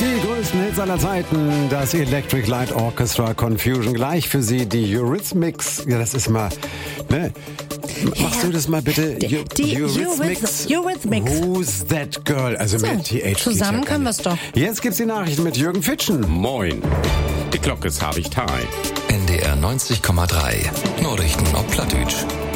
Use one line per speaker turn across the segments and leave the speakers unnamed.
Die größten Hits aller Zeiten, das Electric Light Orchestra Confusion. Gleich für Sie die Eurythmics. Ja, das ist mal, ne? Machst du das mal bitte?
Die Eurythmics.
Who's that girl? Also
so,
mit TH.
zusammen können wir es doch.
Jetzt gibt's die Nachrichten mit Jürgen Fitschen.
Moin. Die Glocke ist habe ich Teil.
NDR 90,3. Nachrichten auf Plattdeutsch.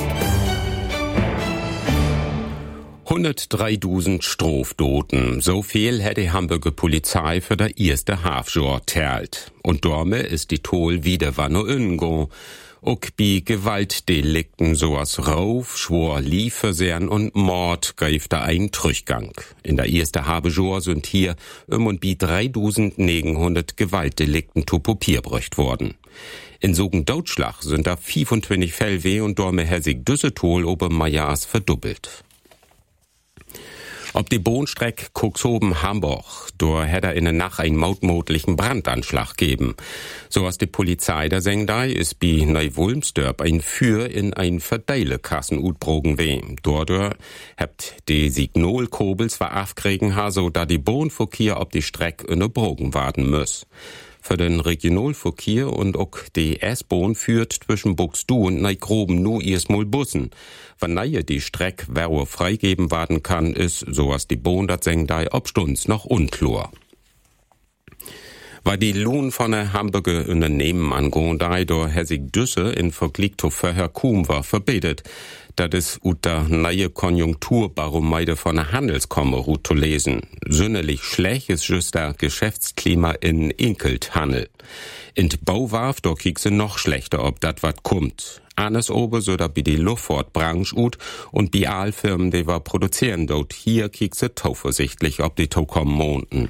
103.000 Straftoten. So viel hätte die Hamburger Polizei für der erste Halbjahr zählt. Und dorme ist die Toll wieder wann nur ingo. Auch bei Gewaltdelikten sowas Rauf, Schwor, Liefversern und Mord greift da ein Rückgang. In der ersten Halbjahr sind hier und bei 3.900 Gewaltdelikten zu Papier gebracht worden. In sogen Deutschland sind da 25 Fälle und dorme Hessig Düsseldorf Obermeiers verdoppelt. Ob die Bohnstreck Cuxhaven-Hamburg, da hätte in der Nacht einen mautmodlichen Brandanschlag geben. So was die Polizei der Sengdei ist bei Neu-Wulmsdorp ein Für in ein Verdeilekassen utbrogen weh. Dort habt die Signalkobels verafkriegen so da die Bohnverkehr ob die Streck in der Brogen warten muss. Für den Regionalverkehr und auch die S-Bahn führt zwischen Buxtehude und Neigroben nur erstmal Bussen. Wann neue die Streck wer freigeben werden kann, ist, so was die Bahn dat Sengdei obstunds noch unklar. Weil die Lohn von der Hamburger Unternehmen angehen, da Hessig Düsse in Vergleich zu vorher kaum war verbetet. Das ist unter neue Konjunkturbarometer von der Handelskammer zu lesen. Sünderlich schlecht ist just der Geschäftsklima in Inkelthandel. In Bauwarf, da kiekt sie noch schlechter, ob dat wat kommt. Anders ober so da bei die Luftfahrtbranche und bei Aalfirmen, die wir produzieren dort. Hier kiekt sie tauversichtlich, ob die to kommen monten.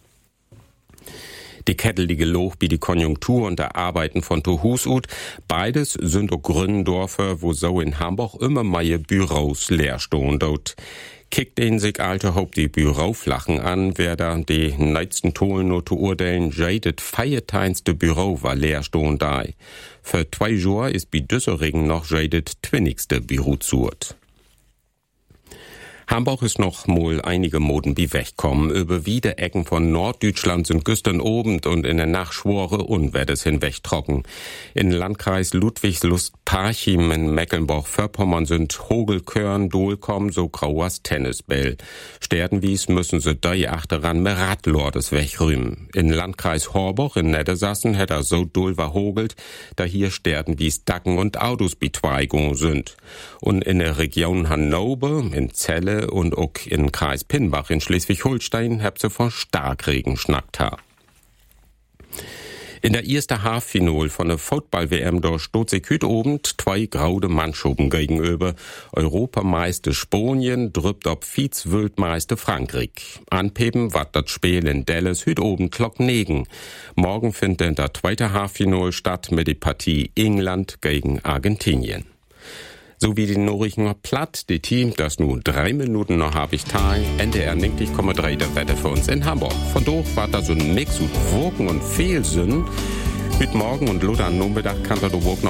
Die kettelige Loch wie die Konjunktur und der Arbeiten von Tohusut. Beides sind auch Gründorfer, wo so in Hamburg immer mehr Büros leer stehen dort. Kickt den sich alte Haupt die Büroflachen an, wer da die letzten Tolen nur zu urteilen, jadet feierteinste Büro war leer stehen da. Für 2 Jahre ist bei Düssering noch jadet 20. Büro zuert. Hamburg ist noch mal einige Moden wie wegkommen. Über wieder Ecken von Norddeutschland sind gestern Abend und in der Nacht schwore Unwetters hinweg trocken. In Landkreis Ludwigslust-Parchim in Mecklenburg-Vorpommern sind Hogelkörn, Dolkom, so grauers Tennisbell. Sterdenwies müssen sie da achteran mit Radlordes wegrühmen. In Landkreis Horboch in Niedersassen hätte so doll verhogelt, da hier Sterdenwies Dacken und Autos Betweigung sind. Und in der Region Hannover, in Celle und auch in Kreis Pinnbach in Schleswig-Holstein habt sie von Starkregen schnackt ha. In der ersten Halbfinale von der Football-WM da steht sich heute Abend 2 graude Mannschuppen gegenüber. Europameister Spanien drückt ob Vize-Weltmeister Frankreich. Anpeben wat das Spiel in Dallas heute Abend Glock 9. Morgen findet in der zweiten Halbfinale statt mit der Partie England gegen Argentinien. So wie die Nachrichten platt, die Team, das nun 3 Minuten noch habe ich teil. NDR 90,3 der Wetter für uns in Hamburg. Von dort war da so ein Mix und Wogen und Fehlsinn. Heute Morgen und Lothar Nachmittag kann da Wogen noch